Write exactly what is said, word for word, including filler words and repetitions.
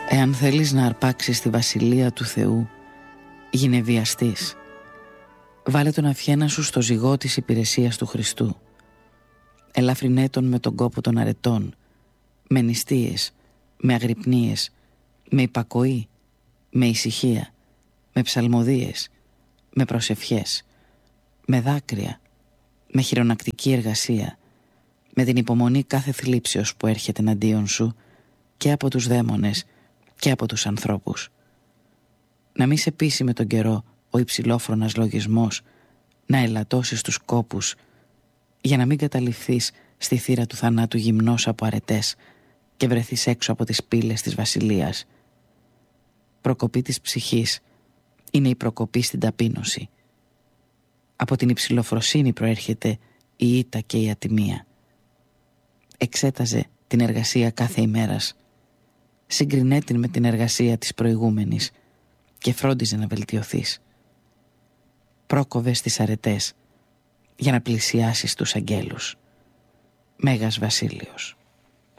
Εάν θέλεις να αρπάξεις τη βασιλεία του Θεού, γίνε βιαστής. Βάλε τον αυχένα σου στο ζυγό της υπηρεσίας του Χριστού. Ελαφρυνέ τον με τον κόπο των αρετών, με νηστείες, με αγρυπνίες, με υπακοή, με ησυχία, με ψαλμοδίες, με προσευχές, με δάκρυα, με χειρονακτική εργασία, με την υπομονή κάθε θλίψεως που έρχεται εναντίον σου και από τους δαίμονες και από τους ανθρώπους. Να μη σε πείσει με τον καιρό ο υψηλόφρονας λογισμός να ελαττώσεις τους κόπους, για να μην καταληφθείς στη θύρα του θανάτου γυμνός από αρετές και βρεθείς έξω από τις πύλες της βασιλείας. Προκοπή της ψυχής είναι η προκοπή στην ταπείνωση. Από την υψηλοφροσύνη προέρχεται η ήττα και η ατιμία. Εξέταζε την εργασία κάθε ημέρας, συγκρινέ την με την εργασία της προηγούμενης και φρόντιζε να βελτιωθείς. Πρόκοβες τις αρετές για να πλησιάσεις τους αγγέλους. Μέγας Βασίλειος.